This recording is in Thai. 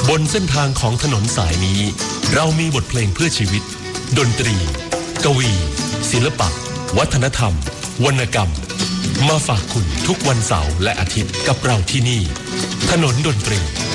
บนเส้นทางของถนนสายนี้เรามีบทเพลงเพื่อชีวิตดนตรีกวีศิลปะวัฒนธรรมวรรณกรรมมาฝากคุณทุกวันเสาร์และอาทิตย์กับเราที่นี่ถนนดนตรี